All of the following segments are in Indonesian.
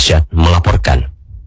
Arsyad melaporkan.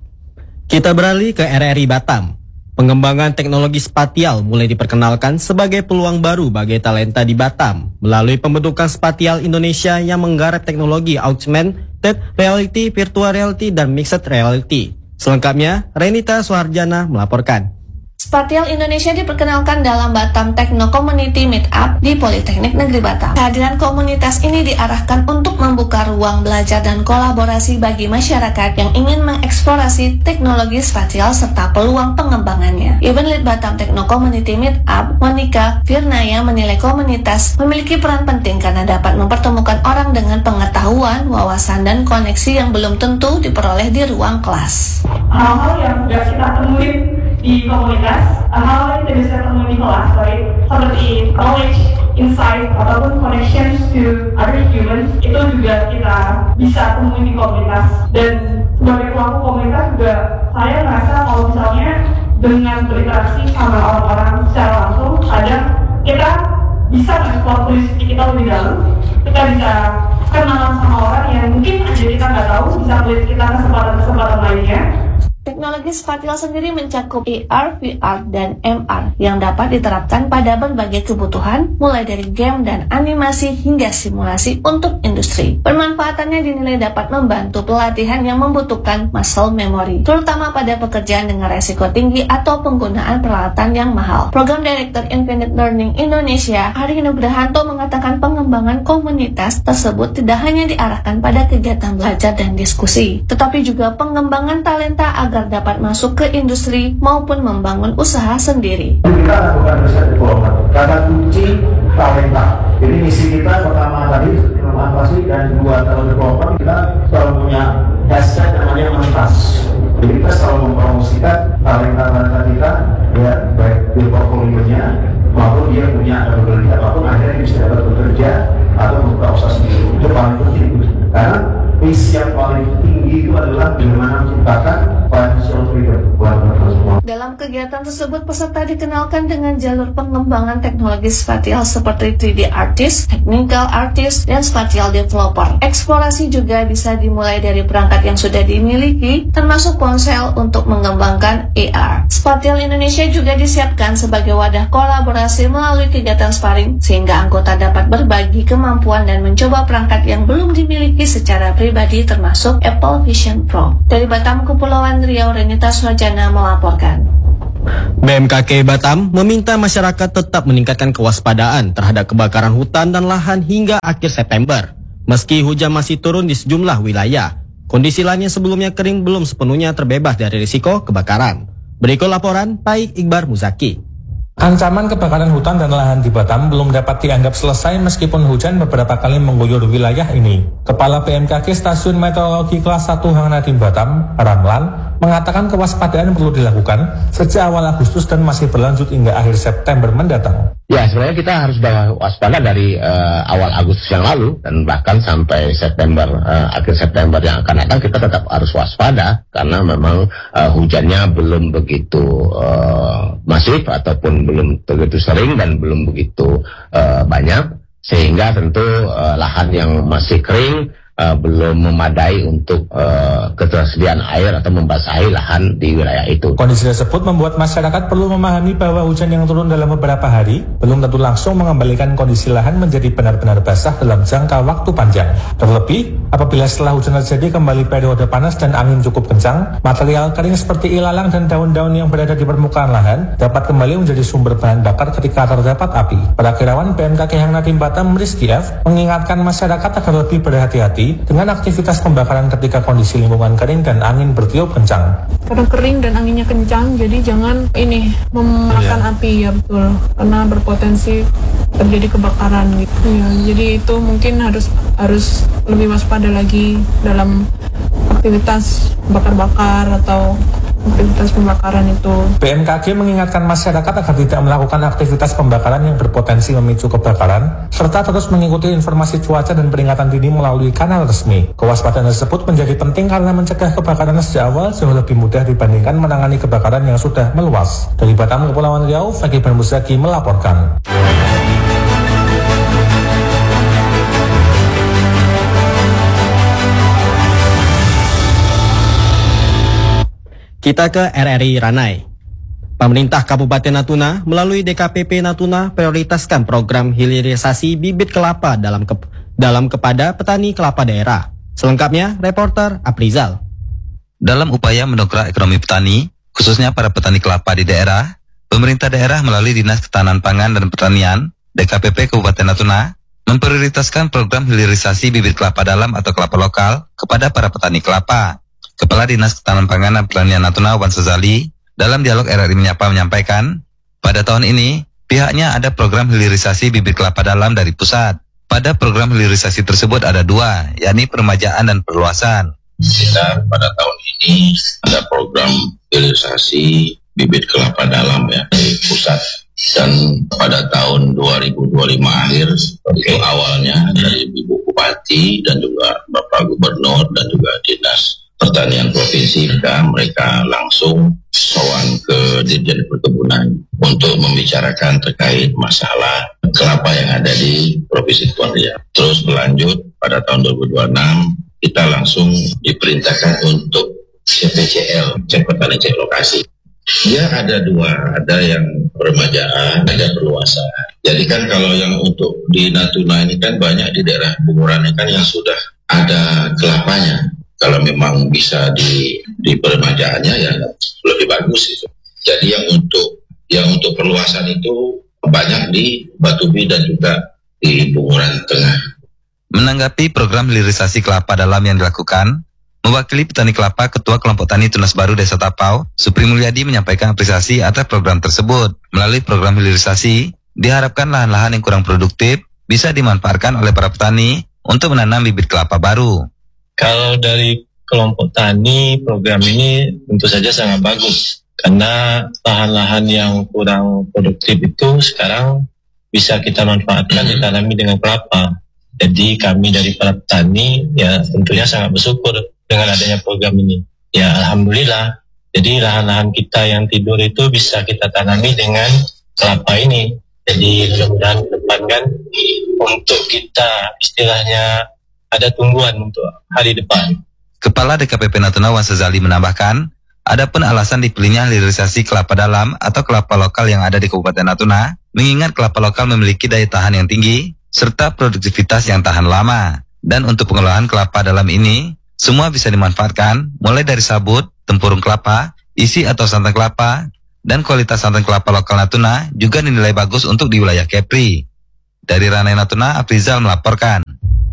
Kita beralih ke RRI Batam. Pengembangan teknologi spatial mulai diperkenalkan sebagai peluang baru bagi talenta di Batam melalui pembentukan Spatial Indonesia yang menggarap teknologi augmented reality, virtual reality, dan mixed reality. Selengkapnya, Renita Suharjana melaporkan. Spatial Indonesia diperkenalkan dalam Batam Techno Community Meetup di Politeknik Negeri Batam. Kehadiran komunitas ini diarahkan untuk membuka ruang belajar dan kolaborasi bagi masyarakat yang ingin mengeksplorasi teknologi spatial serta peluang pengembangannya. Event Lead Batam Techno Community Meetup, Monica Firnaya menilai komunitas memiliki peran penting karena dapat mempertemukan orang dengan pengetahuan, wawasan, dan koneksi yang belum tentu diperoleh di ruang kelas. Hal-hal yang sudah kita temui di komunitas, hal-hal yang tidak bisa temui di kelas, baik seperti knowledge, insight, ataupun connections to other humans, itu juga kita bisa temui di komunitas. Dan sebagai pelaku komunitas juga, saya merasa kalau misalnya dengan berinteraksi sama orang-orang secara langsung, kadang kita bisa mengeksplor curiosity kita lebih dalam, kita bisa kenalan sama orang yang mungkin aja kita nggak tahu, bisa melihat kita kesempatan-kesempatan lainnya. Teknologi spatial sendiri mencakup AR, VR, dan MR yang dapat diterapkan pada berbagai kebutuhan, mulai dari game dan animasi hingga simulasi untuk industri. Pemanfaatannya dinilai dapat membantu pelatihan yang membutuhkan muscle memory, terutama pada pekerjaan dengan resiko tinggi atau penggunaan peralatan yang mahal. Program Director Infinite Learning Indonesia, Hari Nugrahanto, mengatakan pengembangan komunitas tersebut tidak hanya diarahkan pada kegiatan belajar dan diskusi, tetapi juga pengembangan talenta agar dapat masuk ke industri maupun membangun usaha sendiri. Kita lakukan riset development, kata kunci talenta. Jadi misi kita pertama tadi inovasi dan dua talent development, kita selalu punya hashtag namanya mentas. Jadi kita selalu mempromosikan talenta kita, ya baik di portfolionya maupun dia punya ability apapun, akhirnya bisa dapat bekerja atau membuka usaha sendiri. Itu paling penting karena misi yang paling tinggi itu adalah bagaimana menciptakan financial freedom buat mereka semua. Dalam kegiatan tersebut, peserta dikenalkan dengan jalur pengembangan teknologi spatial seperti 3D artist, technical artist, dan spatial developer. Eksplorasi juga bisa dimulai dari perangkat yang sudah dimiliki, termasuk ponsel untuk mengembangkan AR. Spatial Indonesia juga disiapkan sebagai wadah kolaborasi melalui kegiatan sparring, sehingga anggota dapat berbagi kemampuan dan mencoba perangkat yang belum dimiliki secara pribadi, termasuk Apple Vision Pro. Dari Batam, Kepulauan Riau, Renita Suharjana melaporkan. BMKG Batam meminta masyarakat tetap meningkatkan kewaspadaan terhadap kebakaran hutan dan lahan hingga akhir September. Meski hujan masih turun di sejumlah wilayah, kondisi lahan yang sebelumnya kering belum sepenuhnya terbebas dari risiko kebakaran. Berikut laporan Paik Iqbar Muzaki. Ancaman kebakaran hutan dan lahan di Batam belum dapat dianggap selesai meskipun hujan beberapa kali mengguyur wilayah ini. Kepala BMKG Stasiun Meteorologi Kelas 1 Hang Nadiem Batam, Ramlan, mengatakan kewaspadaan perlu dilakukan sejak awal Agustus dan masih berlanjut hingga akhir September mendatang. Ya, sebenarnya kita harus waspada dari awal Agustus yang lalu dan bahkan sampai September, akhir September yang akan datang kita tetap harus waspada karena memang hujannya belum begitu masif ataupun belum begitu sering dan belum begitu banyak, sehingga tentu lahan yang masih kering belum memadai untuk ketersediaan air atau membasahi lahan di wilayah itu. Kondisi tersebut membuat masyarakat perlu memahami bahwa hujan yang turun dalam beberapa hari belum tentu langsung mengembalikan kondisi lahan menjadi benar-benar basah dalam jangka waktu panjang. Terlebih, apabila setelah hujan terjadi kembali periode panas dan angin cukup kencang, material kering seperti ilalang dan daun-daun yang berada di permukaan lahan dapat kembali menjadi sumber bahan bakar ketika terdapat api. Perakirawan BMKG Hang Nadiem Batam, Rizky F, mengingatkan masyarakat agar lebih berhati-hati dengan aktivitas pembakaran ketika kondisi lingkungan kering dan angin bertiup kencang. Karena kering dan anginnya kencang, jadi jangan memakan api, ya betul, karena berpotensi terjadi kebakaran gitu. Ya, jadi itu mungkin harus lebih waspada lagi dalam aktivitas bakar-bakar atau aktivitas pembakaran itu. BMKG mengingatkan masyarakat agar tidak melakukan aktivitas pembakaran yang berpotensi memicu kebakaran, serta terus mengikuti informasi cuaca dan peringatan dini melalui kanal resmi. Kewaspadaan tersebut menjadi penting karena mencegah kebakaran sejak awal jauh lebih mudah dibandingkan menangani kebakaran yang sudah meluas. Dari Batam, Kepulauan Riau, Fakih Bermuzaki melaporkan. Kita ke RRI Ranai. Pemerintah Kabupaten Natuna melalui DKPP Natuna prioritaskan program hilirisasi bibit kelapa dalam kepada petani kelapa daerah. Selengkapnya, reporter Aprizal. Dalam upaya mendongkrak ekonomi petani, khususnya para petani kelapa di daerah, pemerintah daerah melalui Dinas Ketahanan Pangan dan Pertanian, DKPP Kabupaten Natuna, memprioritaskan program hilirisasi bibit kelapa dalam atau kelapa lokal kepada para petani kelapa. Kepala Dinas Ketahanan Pangan dan Pertanian Natuna, Wan Sazali, dalam dialog RRI Menyapa menyampaikan, pada tahun ini, pihaknya ada program hilirisasi bibit kelapa dalam dari pusat. Pada program hilirisasi tersebut ada dua, yakni peremajaan dan perluasan. Kita pada tahun ini ada program hilirisasi bibit kelapa dalam ya dari pusat. Dan pada tahun 2025 akhir, itu awalnya dari Ibu Bupati dan juga Bapak Gubernur dan juga Dinas Pertanian Provinsi, mereka langsung sowan ke Dirjen Perkebunan untuk membicarakan terkait masalah kelapa yang ada di Provinsi Kepulauan Riau. Terus berlanjut pada tahun 2026 kita langsung diperintahkan untuk CPCL, cek petani cek lokasi. Ya ada dua, ada yang peremajaan, ada perluasan. Jadi kan kalau yang untuk di Natuna ini kan banyak di daerah Bunguran kan yang sudah ada kelapanya. Kalau memang bisa di peremajaannya ya lebih bagus itu. Jadi yang untuk perluasan itu banyak di Batubi dan juga di Bunguran Tengah. Menanggapi program hilirisasi kelapa dalam yang dilakukan, mewakili petani kelapa Ketua Kelompok Tani Tunas Baru Desa Tapau, Supri Mulyadi menyampaikan apresiasi atas program tersebut. Melalui program hilirisasi, diharapkan lahan-lahan yang kurang produktif bisa dimanfaatkan oleh para petani untuk menanam bibit kelapa baru. Kalau dari kelompok tani, program ini tentu saja sangat bagus. Karena lahan-lahan yang kurang produktif itu sekarang bisa kita manfaatkan ditanami dengan kelapa. Jadi kami dari para petani ya tentunya sangat bersyukur dengan adanya program ini. Ya alhamdulillah, jadi lahan-lahan kita yang tidur itu bisa kita tanami dengan kelapa ini. Jadi mudah-mudahan ke depan kan untuk kita istilahnya ada tungguan untuk hari depan. Kepala DKPP Natuna Wan Sazali menambahkan, adapun alasan dipilihnya hilirisasi kelapa dalam atau kelapa lokal yang ada di Kabupaten Natuna, mengingat kelapa lokal memiliki daya tahan yang tinggi, serta produktivitas yang tahan lama. Dan untuk pengolahan kelapa dalam ini, semua bisa dimanfaatkan, mulai dari sabut, tempurung kelapa, isi atau santan kelapa, dan kualitas santan kelapa lokal Natuna juga dinilai bagus untuk di wilayah Kepri. Dari Ranai Natuna, Aprizal melaporkan.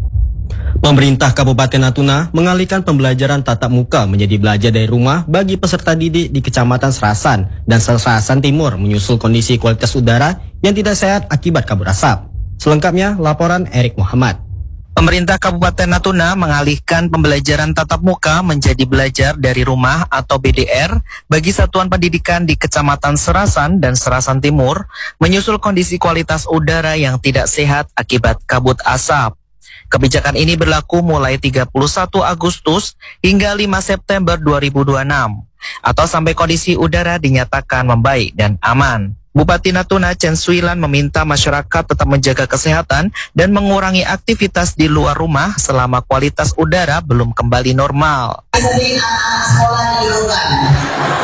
Pemerintah Kabupaten Natuna mengalihkan pembelajaran tatap muka menjadi belajar dari rumah bagi peserta didik di Kecamatan Serasan dan Serasan Timur menyusul kondisi kualitas udara yang tidak sehat akibat kabut asap. Selengkapnya, laporan Erik Muhammad. Pemerintah Kabupaten Natuna mengalihkan pembelajaran tatap muka menjadi belajar dari rumah atau BDR bagi satuan pendidikan di Kecamatan Serasan dan Serasan Timur menyusul kondisi kualitas udara yang tidak sehat akibat kabut asap. Kebijakan ini berlaku mulai 31 Agustus hingga 5 September 2026 atau sampai kondisi udara dinyatakan membaik dan aman. Bupati Natuna Chen Suilan meminta masyarakat tetap menjaga kesehatan dan mengurangi aktivitas di luar rumah selama kualitas udara belum kembali normal.